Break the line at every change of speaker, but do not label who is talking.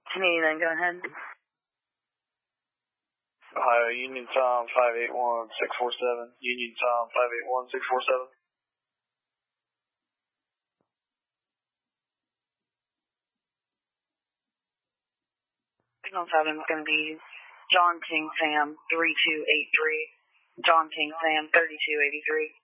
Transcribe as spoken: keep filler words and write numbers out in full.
ten eighty-nine, go ahead.
Ohio, Union Tom five eight one six four seven. Union Tom five eight one six four seven.
Signal seven is going to be John King Sam three two eight three. John King Sam thirty-two eighty-three.